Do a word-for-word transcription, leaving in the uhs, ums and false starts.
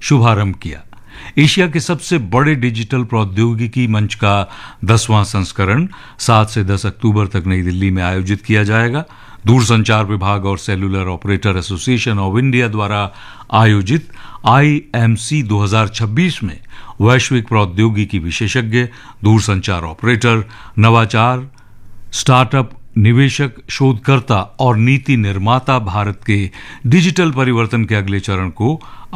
शुभारंभ किया। एशिया के सबसे बड़े डिजिटल प्रौद्योगिकी मंच का दसवां संस्करण सात से दस अक्टूबर तक नई दिल्ली में आयोजित किया जाएगा। दूरसंचार विभाग और cellular operator association of India द्वारा आयोजित आई एम सी दो हज़ार छब्बीस में वैश्विक प्रौद्योगिकी विशेषज्ञ, दूरसंचार ऑपरेटर, नवाचार, स्टार्टअप, निवेशक, शोधकर्ता और नीति निर्माता भारत के डिजिटल परिवर्तन के अगले चरण को